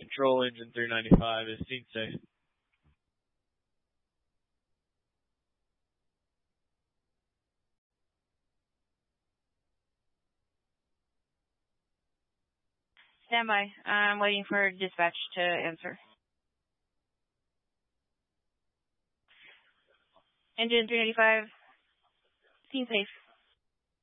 Control engine 395 is seen safe. Stand by. I'm waiting for dispatch to answer. Engine 395, seen safe.